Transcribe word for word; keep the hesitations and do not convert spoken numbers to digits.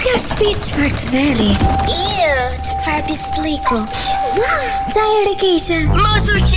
kjo është shtëpi çfarë të verri. Iu, çfarë pisliku. Ca herë keqe. Mos u